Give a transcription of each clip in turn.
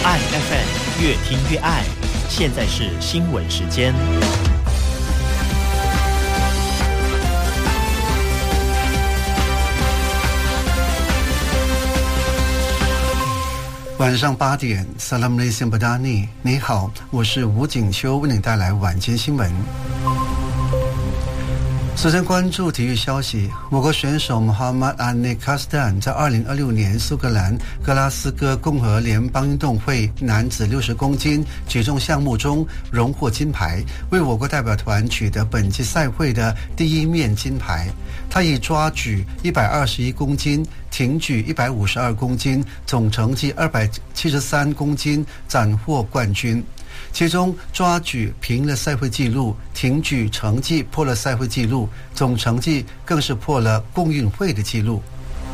爱 FM 越听越爱。现在是新闻时间。 晚上8点 Salam Alaikum Badani， 你好，我是吴景秋，为你带来晚间新闻。首先关注体育消息，我国选手 Muhammad Anik Kastan 在2026年苏格兰格拉斯哥共和联邦运动会男子60公斤举重项目中荣获金牌，为我国代表团取得本届赛会的第一面金牌。他以抓举121公斤、挺举152公斤，总成绩273公斤斩获冠军。其中抓举平了赛会纪录，挺举成绩破了赛会纪录，总成绩更是破了共运会的纪录。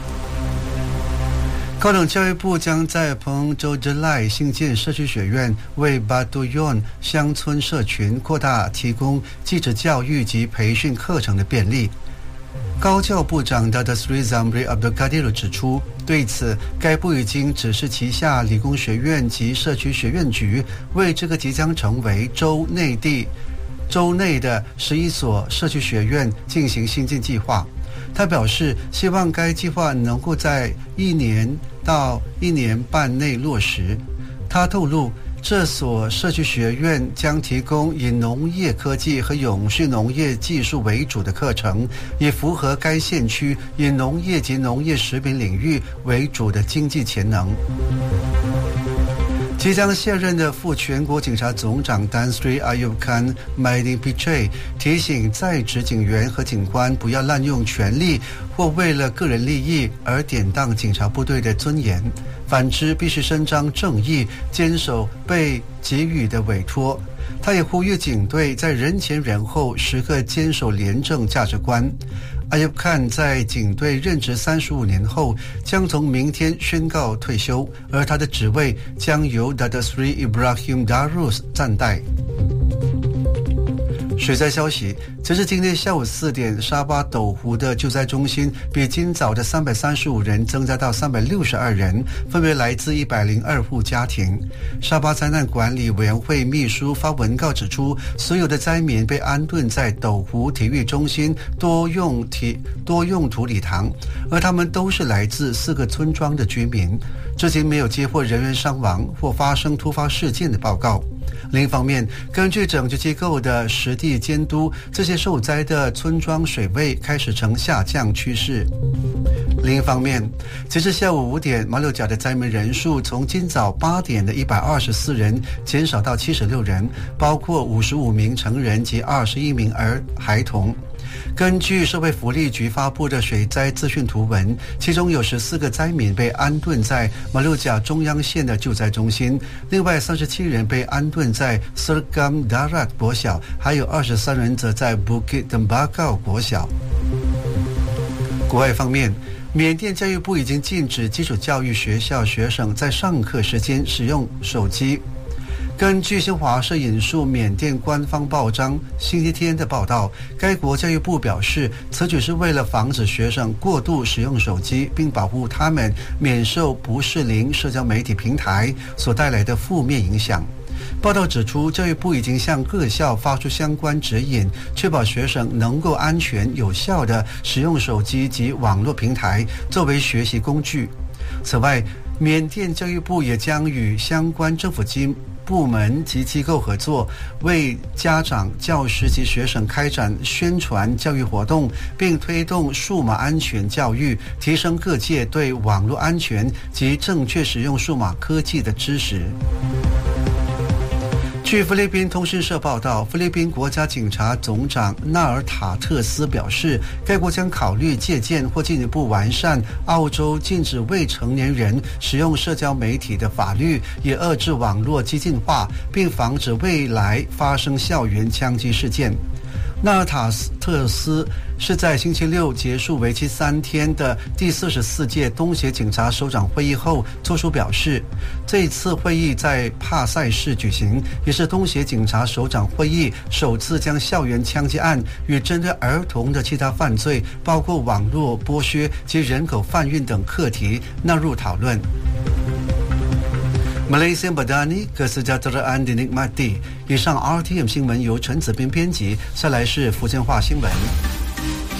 高等教育部将在彭州之赖兴建社区学院，为巴杜yon乡村社群扩大提供技职教育及培训课程的便利。高教部长 Dr. Sri Zamri Abdul Qadir 指出，对此该部已经指示旗下理工学院及社区学院局为这个即将成为州内的11所社区学院进行新建计划。他表示，希望该计划能够在1年到1年半内落实。他透露，这所社区学院将提供以农业科技和永续农业技术为主的课程，以符合该县区以农业及农业食品领域为主的经济潜能。即将卸任的副全国警察总长 Dan Sri Ayub Khan Maidin Pichai 提醒在职警员和警官不要滥用权力或为了个人利益而典当警察部队的尊严，反之必须伸张正义，坚守被给予的委托。他也呼吁警队在人前人后时刻坚守廉政价值观。阿尤坎在警队任职35年后，将从明天宣告退休，而他的职位将由 Dr. Sri Ibrahim Darus 暂代。水灾消息，截至今天下午4点，沙巴斗湖的救灾中心比今早的335人增加到362人，分别来自102户家庭。沙巴灾难管理委员会秘书发文告指出，所有的灾民被安顿在斗湖体育中心多用途礼堂，而他们都是来自4个村庄的居民，至今没有接获人员伤亡或发生突发事件的报告。另一方面，根据整治机构的实地监督，这些受灾的村庄水位开始呈下降趋势。另一方面，截至下午5点，马六甲的灾民人数从今早8点的124人减少到76人，包括55名成人及21名孩童。根据社会福利局发布的水灾资讯图文，其中有14个灾民被安顿在马六甲中央县的救灾中心，另外37人被安顿在 Sergam Darat 国小，还有23人则在 Bukit Tembakau 国小。国外方面，缅甸教育部已经禁止基础教育学校学生在上课时间使用手机。根据新华社引述缅甸官方报章星期天的报道，该国教育部表示，此举是为了防止学生过度使用手机，并保护他们免受不适龄社交媒体平台所带来的负面影响。报道指出，教育部已经向各校发出相关指引，确保学生能够安全有效地使用手机及网络平台作为学习工具。此外，缅甸教育部也将与相关政府部门及机构合作，为家长、教师及学生开展宣传教育活动，并推动数码安全教育，提升各界对网络安全及正确使用数码科技的知识。据菲律宾通讯社报道，菲律宾国家警察总长纳尔塔特斯表示，该国将考虑借鉴或进一步完善澳洲禁止未成年人使用社交媒体的法律，以遏制网络激进化，并防止未来发生校园枪击事件。纳尔塔特斯是在星期六结束为期3天的第44届东协警察首长会议后作出表示。这一次会议在帕塞市举行，也是东协警察首长会议首次将校园枪击案与针对儿童的其他犯罪，包括网络剥削及人口贩运等课题纳入讨论。 Malaysia Madani kesejahteraan dinikmati。以上 RTM 新闻由陈子斌编辑，下来是福建话新闻。